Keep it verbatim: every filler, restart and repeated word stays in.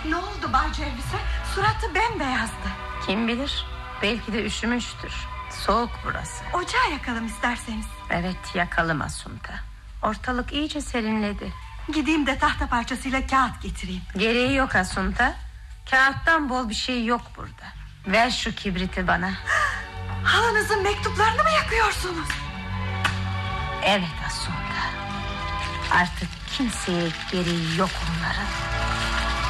Ne oldu Bay Jervis'e? Suratı bembeyazdı. Kim bilir, belki de üşümüştür. Soğuk burası. Ocağı yakalım isterseniz. Evet, yakalım Asunta. Ortalık iyice serinledi. Gideyim de tahta parçasıyla kağıt getireyim. Gereği yok Asunta. Kağıttan bol bir şey yok burada. Ver şu kibriti bana. Halanızın mektuplarını mı yakıyorsunuz? Evet Asunta. Artık kimseye gereği yok onların.